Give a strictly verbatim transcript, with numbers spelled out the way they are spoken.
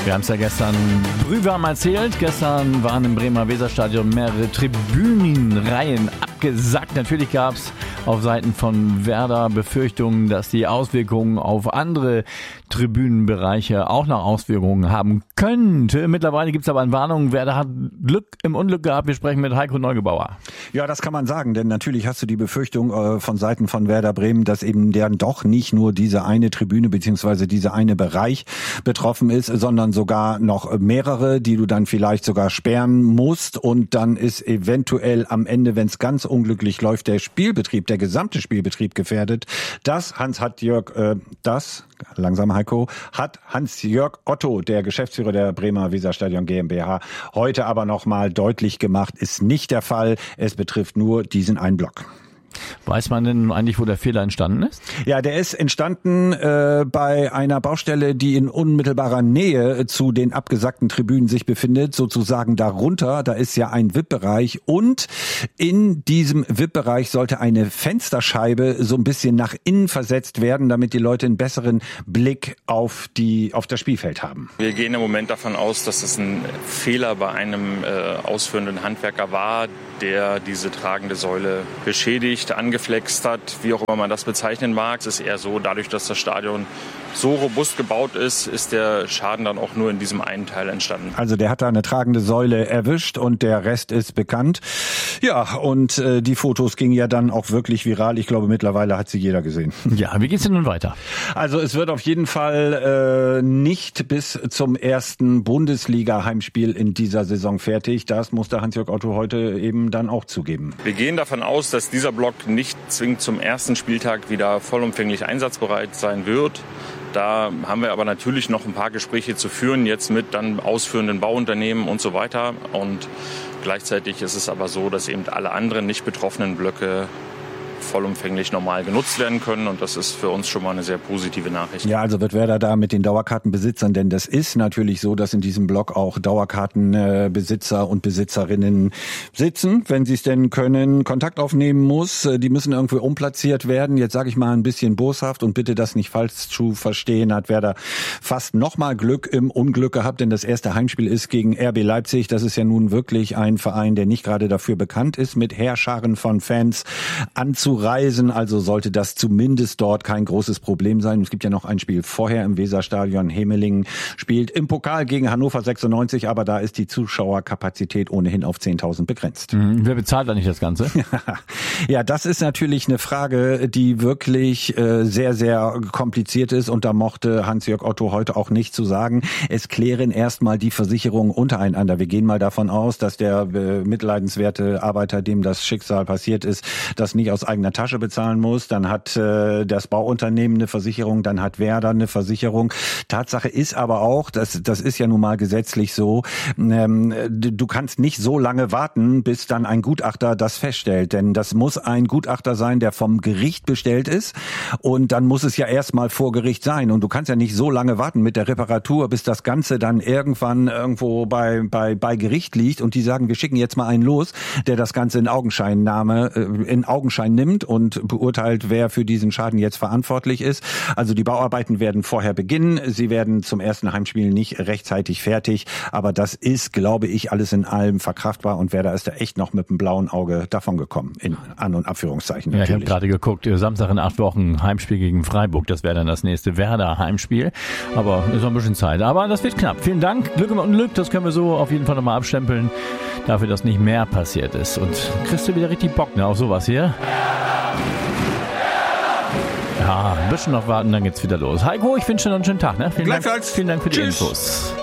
Wir haben es ja gestern brühwarm erzählt. Gestern waren im Bremer Weserstadion mehrere Tribünenreihen abgesackt. Natürlich gab es auf Seiten von Werder Befürchtungen, dass die Auswirkungen auf andere Tribünenbereiche auch noch Auswirkungen haben könnte. Mittlerweile gibt es aber eine Warnung. Werder hat Glück im Unglück gehabt. Wir sprechen mit Heiko Neugebauer. Ja, das kann man sagen, denn natürlich hast du die Befürchtung äh, von Seiten von Werder Bremen, dass eben dann doch nicht nur diese eine Tribüne bzw. dieser eine Bereich betroffen ist, sondern sogar noch mehrere, die du dann vielleicht sogar sperren musst, und dann ist eventuell am Ende, wenn es ganz unglücklich läuft, der Spielbetrieb, der gesamte Spielbetrieb gefährdet. Das Hans hat Jörg, äh, das langsam Heiko, hat Hans-Jörg Otto, der Geschäftsführer der Bremer Weserstadion GmbH, heute aber nochmal deutlich gemacht, ist nicht der Fall. Es betrifft nur diesen einen Block. Weiß man denn eigentlich, wo der Fehler entstanden ist? Ja, der ist entstanden äh, bei einer Baustelle, die in unmittelbarer Nähe zu den abgesackten Tribünen sich befindet, sozusagen darunter. Da ist ja ein V I P-Bereich, und in diesem V I P-Bereich sollte eine Fensterscheibe so ein bisschen nach innen versetzt werden, damit die Leute einen besseren Blick auf die auf das Spielfeld haben. Wir gehen im Moment davon aus, dass es ein Fehler bei einem äh, ausführenden Handwerker war, der diese tragende Säule beschädigt, angeflext hat, wie auch immer man das bezeichnen mag. Es ist eher so, dadurch, dass das Stadion so robust gebaut ist, ist der Schaden dann auch nur in diesem einen Teil entstanden. Also der hat da eine tragende Säule erwischt und der Rest ist bekannt. Ja, und äh, die Fotos gingen ja dann auch wirklich viral. Ich glaube, mittlerweile hat sie jeder gesehen. Ja, wie geht's denn nun weiter? Also es wird auf jeden Fall äh, nicht bis zum ersten Bundesliga-Heimspiel in dieser Saison fertig. Das musste Hans-Jörg Otto heute eben dann auch zugeben. Wir gehen davon aus, dass dieser Block nicht zwingend zum ersten Spieltag wieder vollumfänglich einsatzbereit sein wird. Da haben wir aber natürlich noch ein paar Gespräche zu führen, jetzt mit dann ausführenden Bauunternehmen und so weiter. Und gleichzeitig ist es aber so, dass eben alle anderen nicht betroffenen Blöcke vollumfänglich normal genutzt werden können, und das ist für uns schon mal eine sehr positive Nachricht. Ja, also wird Werder da mit den Dauerkartenbesitzern, denn das ist natürlich so, dass in diesem Block auch Dauerkartenbesitzer und Besitzerinnen sitzen, wenn sie es denn können, Kontakt aufnehmen muss. Die müssen irgendwie umplatziert werden. Jetzt sage ich mal ein bisschen boshaft und bitte das nicht falsch zu verstehen, hat Werder fast nochmal Glück im Unglück gehabt, denn das erste Heimspiel ist gegen R B Leipzig. Das ist ja nun wirklich ein Verein, der nicht gerade dafür bekannt ist, mit Heerscharen von Fans anzureisen. Also sollte das zumindest dort kein großes Problem sein. Es gibt ja noch ein Spiel vorher im Weserstadion. Hemelingen spielt im Pokal gegen Hannover sechsundneunzig, aber da ist die Zuschauerkapazität ohnehin auf zehntausend begrenzt. Mhm. Wer bezahlt eigentlich das Ganze? Ja, das ist natürlich eine Frage, die wirklich äh, sehr, sehr kompliziert ist, und da mochte Hans-Jörg Otto heute auch nicht zu sagen. Es klären erstmal die Versicherungen untereinander. Wir gehen mal davon aus, dass der äh, mitleidenswerte Arbeiter, dem das Schicksal passiert ist, das nicht aus eigener Tasche bezahlen muss. Dann hat äh, das Bauunternehmen eine Versicherung, dann hat Werder eine Versicherung. Tatsache ist aber auch, das, das ist ja nun mal gesetzlich so, ähm, du kannst nicht so lange warten, bis dann ein Gutachter das feststellt, denn das muss ein Gutachter sein, der vom Gericht bestellt ist, und dann muss es ja erstmal vor Gericht sein, und du kannst ja nicht so lange warten mit der Reparatur, bis das Ganze dann irgendwann irgendwo bei bei bei Gericht liegt und die sagen, wir schicken jetzt mal einen los, der das Ganze in Augenscheinnahme in Augenschein nimmt und beurteilt, wer für diesen Schaden jetzt verantwortlich ist. Also die Bauarbeiten werden vorher beginnen. Sie werden zum ersten Heimspiel nicht rechtzeitig fertig. Aber das ist, glaube ich, alles in allem verkraftbar. Und Werder ist da echt noch mit einem blauen Auge davongekommen. In An- und Abführungszeichen natürlich. Ja, ich habe gerade geguckt, Samstag in acht Wochen Heimspiel gegen Freiburg. Das wäre dann das nächste Werder-Heimspiel. Aber ist noch ein bisschen Zeit. Aber das wird knapp. Vielen Dank. Glück im Unglück. Das können wir so auf jeden Fall nochmal abstempeln. Dafür, dass nicht mehr passiert ist. Und kriegst du wieder richtig Bock, ne, auf sowas hier? Ja, ein bisschen noch warten, dann geht's wieder los. Heiko, ich wünsche dir noch einen schönen Tag. Ne? Vielen Dank, vielen Dank für die Infos.